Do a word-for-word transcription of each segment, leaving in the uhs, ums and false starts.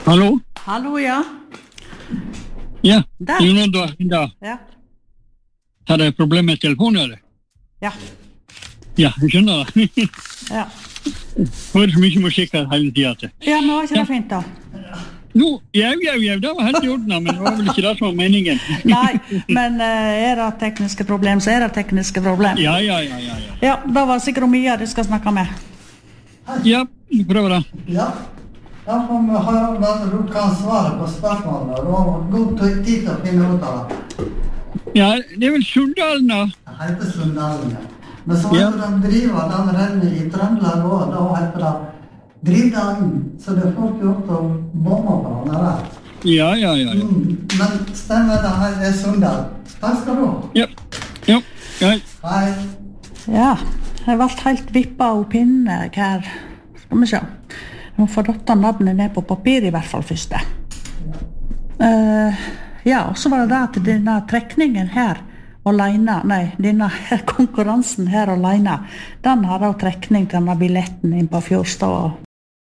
Hallo? Hallo, ja. Ja, Der. det er noen da, da. Ja. Har jeg problem med telefonen, eller? Ja. Ja, jeg skjønner det. Ja. Hører så mye musikk her hele tiden. Ja, men var ikke det fint da? Jo, jau, jau, jau, det var helt i orden, men det var vel ikke det som var meningen. Nei, men uh, er det tekniske problem, så er det tekniske problem. Ja, ja, ja, ja. Ja, Ja, da var det sikkert Mia du skal snakke med. ja vi prøver det. Ja, da får vi høre at du kan svare på spørsmålet. Du har god tid til å finne ut av det. Ja, det er vel Sunndalen da. Det heter Sunndalen, ja. Men så Ja. heter de driver den rennet i Trøndelag også, da heter det Drivdalen, så det får ikke gjort å bomme på den der. Ja, ja, ja. ja. Mm, men stemmer det her er Sunndal. Takk skal du ha. Ja, ja, ja. Hei. Ja, jeg ble helt vippet av pinne her. Skal vi se. Jeg må få dotta navnet ned på papir i hvert fall først. Uh, ja, og så var det da til denne trekningen her alene, nei, denne her konkurransen her alene, den har da trekning til denne billetten inn på Fjordstad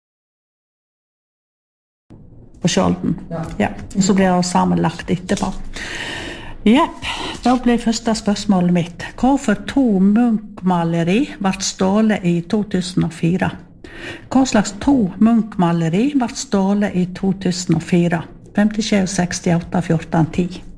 på Skjolden. Ja. Ja, og så blir det sammenlagt etterpå. Jepp, da blir første spørsmålet mitt. Hvorfor to Munch-maleri ble stålet i to tusen og fire? Hva slags to Munch-maleri ble stålet i to tusen og fire? femtisju, sekstiåtte, fjorten, ti.